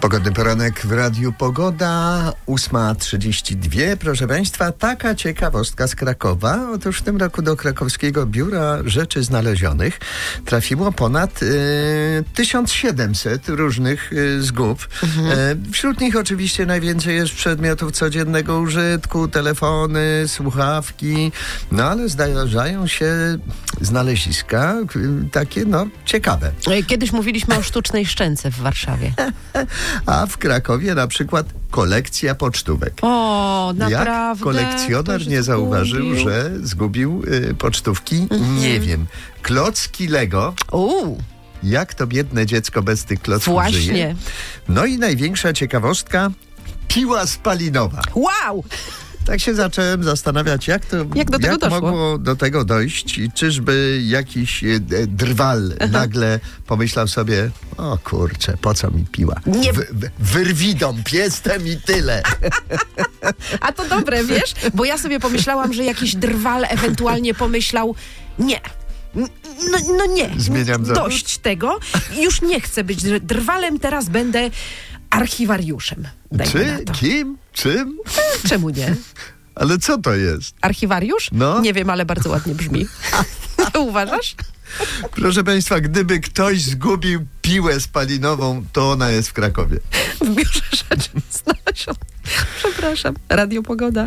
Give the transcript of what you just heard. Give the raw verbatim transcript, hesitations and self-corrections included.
Pogodny poranek w Radiu Pogoda, ósma trzydzieści dwa. Proszę Państwa, taka ciekawostka z Krakowa. Otóż w tym roku do Krakowskiego Biura Rzeczy Znalezionych trafiło ponad y, tysiąc siedemset różnych y, zgub. Mhm. Y, wśród nich oczywiście najwięcej jest przedmiotów codziennego użytku, telefony, słuchawki, no ale zdarzają się znaleziska y, takie, no, ciekawe. Kiedyś mówiliśmy o sztucznej szczęce w Warszawie. A w Krakowie na przykład kolekcja pocztówek. O, naprawdę? Jak kolekcjoner nie zauważył, zgubił? że zgubił y, pocztówki? Mhm. Nie wiem. Klocki Lego. Uuu. Jak to biedne dziecko bez tych klocków Właśnie. żyje? No i największa ciekawostka, piła spalinowa. Wow! Tak się zacząłem zastanawiać, jak to jak do tego jak doszło? mogło do tego dojść i czyżby jakiś e, drwal Aha. nagle pomyślał sobie, o kurczę, po co mi piła? Nie. W, w, wyrwi dąb, jestem i tyle. A to dobre, wiesz? Bo ja sobie pomyślałam, że jakiś drwal ewentualnie pomyślał, nie. No, no nie. Zmieniam zawód. Dość tego. Już nie chcę być drwalem, teraz będę archiwariuszem. Czy? Kim? Czym? Czemu nie? Ale co to jest? Archiwariusz? No. Nie wiem, ale bardzo ładnie brzmi. Uważasz? Proszę Państwa, gdyby ktoś zgubił piłę spalinową, to ona jest w Krakowie. W Biurze Rzeczy Znalezionych. Przepraszam. Radio Pogoda.